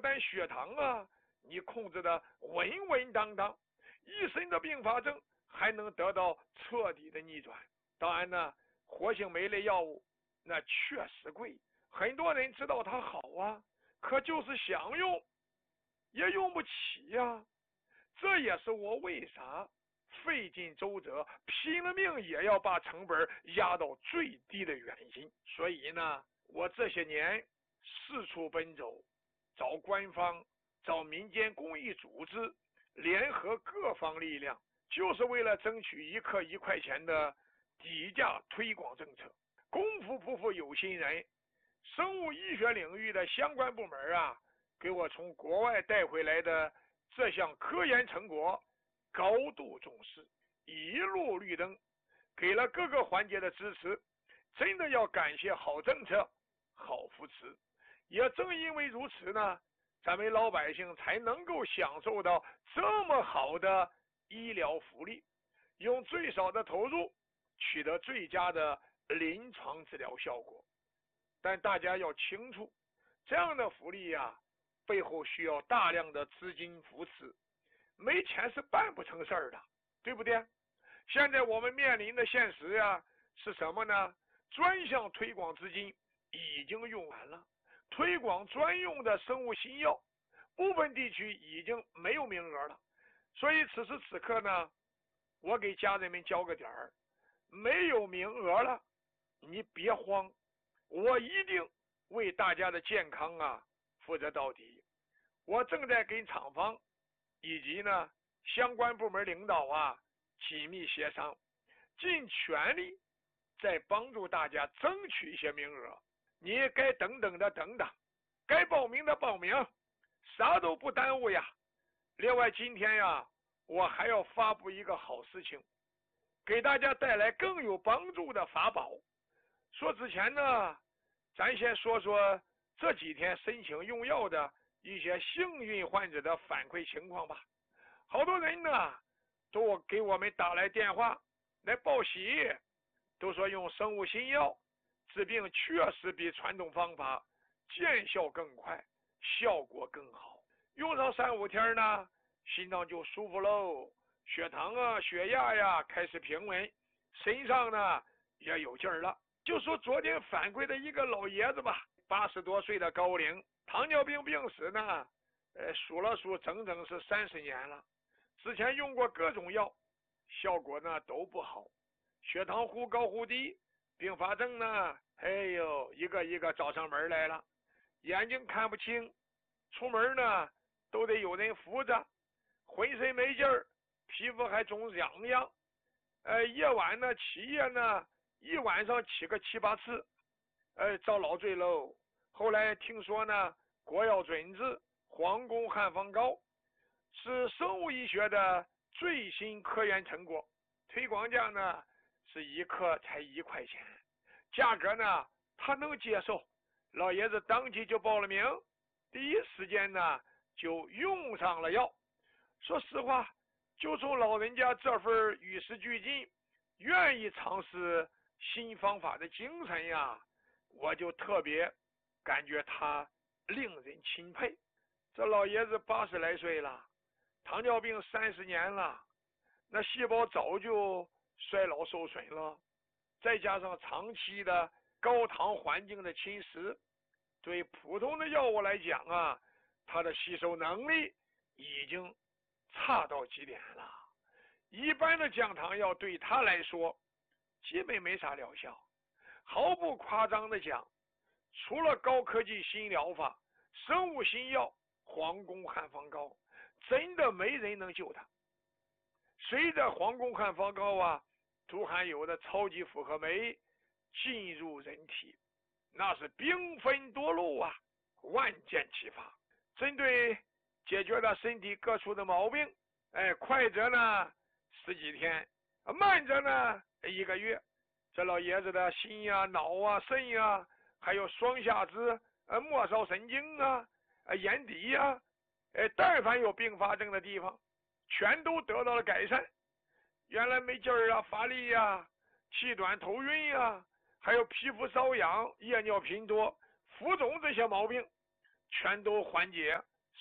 但血糖啊你控制的稳稳当当，一身的并发症还能得到彻底的逆转。当然呢，活性酶类药物那确实贵，很多人知道它好啊，可就是想用也用不起呀。这也是我为啥费尽周折拼了命也要把成本压到最低的原因。所以呢，我这些年四处奔走，找官方，找民间公益组织，联合各方力量，就是为了争取1克1块钱的底价推广政策。功夫不负有心人，生物医学领域的相关部门啊，给我从国外带回来的这项科研成果高度重视，一路绿灯，给了各个环节的支持。真的要感谢好政策、好扶持。也正因为如此呢，咱们老百姓才能够享受到这么好的医疗福利，用最少的投入取得最佳的临床治疗效果。但大家要清楚，这样的福利呀，背后需要大量的资金扶持，没钱是办不成事儿的，对不对？现在我们面临的现实呀，是什么呢？专项推广资金已经用完了，推广专用的生物新药，部分地区已经没有名额了。所以此时此刻呢，我给家人们交个点儿，没有名额了，你别慌，我一定为大家的健康啊负责到底。我正在跟厂方以及呢相关部门领导啊紧密协商，尽全力在帮助大家争取一些名额。你该等等的等等，该报名的报名，啥都不耽误呀。另外今天呀，我还要发布一个好事情，给大家带来更有帮助的法宝。说之前呢，咱先说说这几天申请用药的一些幸运患者的反馈情况吧。好多人呢都给我们打来电话来报喜，都说用生物新药治病确实比传统方法见效更快，效果更好。用上3-5天呢，心脏就舒服喽，血糖啊、血压呀开始平稳，身上呢也有劲儿了。就说昨天反馈的一个老爷子吧，80多岁的高龄，糖尿病病史呢，数了数整整是30年了。之前用过各种药，效果呢都不好，血糖忽高忽低，并发症呢，哎呦，一个一个找上门来了。眼睛看不清，出门呢都得有人扶着，浑身没劲儿，皮肤还总痒痒。夜晚呢起夜呢，一晚上起个7、8次，遭老罪喽。后来听说呢，国药准治皇宫汉方膏是生物医学的最新科研成果，推广价呢是1克才1块钱，价格呢他能接受。老爷子当即就报了名，第一时间呢就用上了药。说实话，就从老人家这份与时俱进、愿意尝试新方法的精神呀，我就特别感觉他令人钦佩。这老爷子80来岁了，糖尿病30年了，那细胞早就衰老受损了，再加上长期的高糖环境的侵蚀，对普通的药物来讲啊，它的吸收能力已经差到极点了。一般的降糖药对他来说基本没啥疗效。毫不夸张的讲，除了高科技新疗法、生物新药皇宫汉方膏，真的没人能救他。随着皇宫汉方膏啊涂含有的超级复合酶进入人体，那是兵分多路啊，万箭齐发。针对解决了身体各处的毛病，快则呢10几天，慢则呢1个月。这老爷子的心呀、脑啊、肾呀，还有双下肢、末梢神经啊、眼底呀，但凡有并发症的地方，全都得到了改善。原来没劲儿啊、乏力呀、气短、头晕呀，还有皮肤瘙痒、夜尿频多、浮肿这些毛病，全都缓解，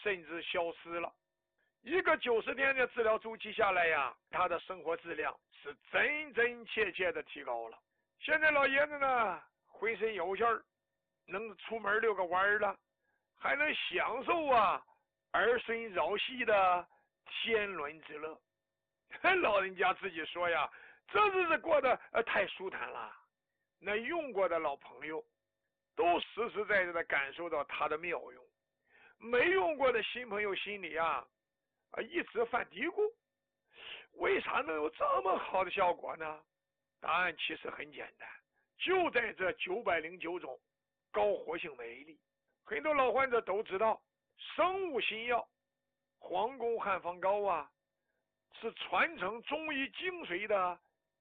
甚至消失了。一个90天的治疗周期下来呀，他的生活质量是真真切切的提高了。现在老爷子呢，浑身有劲儿，能出门遛个弯了，还能享受儿孙绕膝的天伦之乐。老人家自己说呀，这日子过得太舒坦了。那用过的老朋友都实实在在的感受到它的妙用，没用过的新朋友心里一直犯嘀咕，为啥能有这么好的效果呢？答案其实很简单，就在这909种高活性酶里。很多老患者都知道，生物新药皇宫汉方膏是传承中医精髓的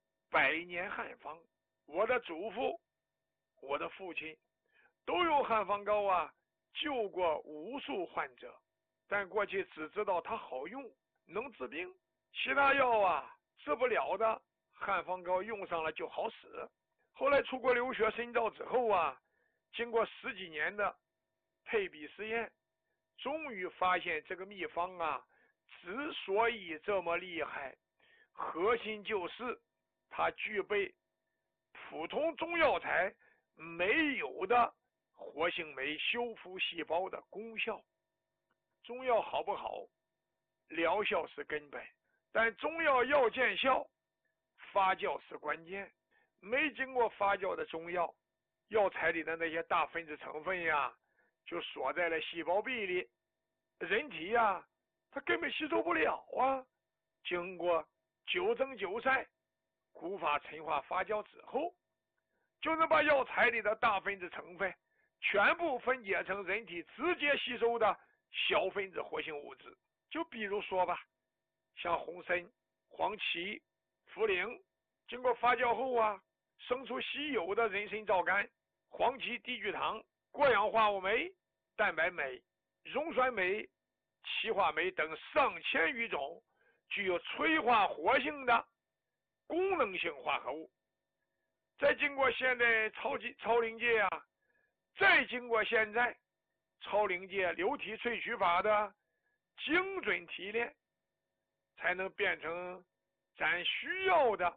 100年汉方。我的祖父、我的父亲都用汉方膏救过无数患者，但过去只知道它好用，能治病，其他药治不了的，汉方膏用上了就好使。后来出国留学深造之后经过10几年的配比实验，终于发现这个秘方之所以这么厉害，核心就是它具备普通中药材没有的活性酶修复细胞的功效。中药好不好，疗效是根本，但中药要见效，发酵是关键。没经过发酵的中药，药材里的那些大分子成分就锁在了细胞壁里，人体它根本吸收不了经过9蒸9晒、古法陈化发酵之后，就能把药材里的大分子成分全部分解成人体直接吸收的小分子活性物质。就比如说吧，像红参、黄芪、茯苓，经过发酵后生出稀有的人参皂苷、黄芪低聚糖、过氧化物酶、蛋白酶、溶酸酶、歧化酶等上千余种具有催化活性的功能性化合物。再经过现在超临界再经过现在超临界流体萃取法的精准提炼，才能变成咱需要的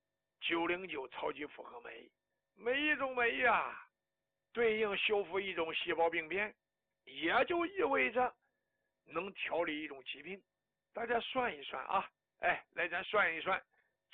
909超级复合酶。每一种酶对应修复一种细胞病变，也就意味着能调理一种疾病。大家算一算来咱算一算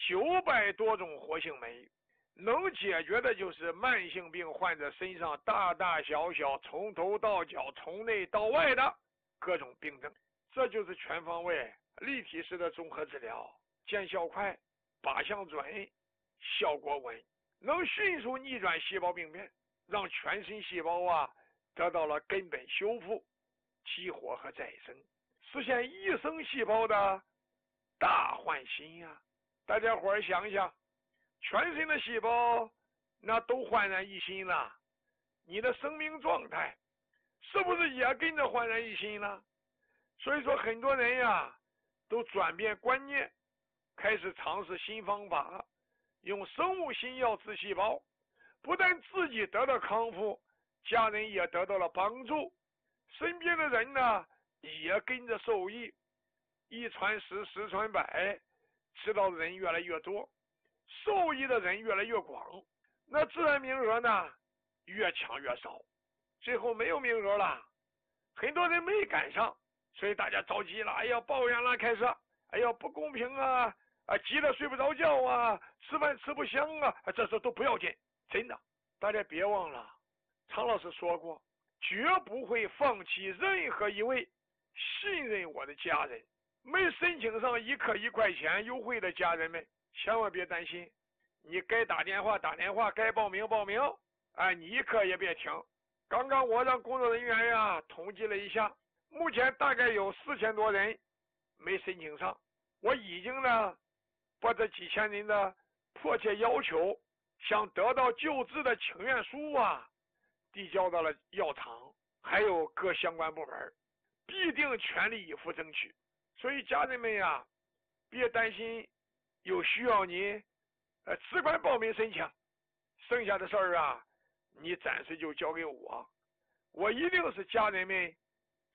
，900多种活性酶能解决的就是慢性病患者身上大大小小从头到脚从内到外的各种病症。这就是全方位立体式的综合治疗，见效快，靶向准，效果稳，能迅速逆转细胞病变，让全身细胞得到了根本修复、激活和再生，实现一生细胞的大换新大家伙儿想想，全身的细胞那都焕然一新了，你的生命状态是不是也跟着焕然一新了？所以说很多人都转变观念，开始尝试新方法，用生物新药治细胞，不但自己得到康复，家人也得到了帮助，身边的人也跟着受益，一传十，十传百，知道的人越来越多，受益的人越来越广，那自然名额越抢越少，最后没有名额了，很多人没赶上，所以大家着急了，抱怨了，开始不公平急得睡不着觉吃饭吃不香这都不要紧，真的，大家别忘了常老师说过，绝不会放弃任何一位信任我的家人。没申请上1克1块钱优惠的家人们，千万别担心，你该打电话打电话，该报名报名你1克也别停。刚刚我让工作人员统计了一下，目前大概有4000多人没申请上，我已经把这几千人的迫切要求，想得到救治的请愿书递交到了药厂，还有各相关部门，必定全力以赴争取。所以家人们别担心，有需要你只管报名申请，剩下的事儿你暂时就交给我，我一定是家人们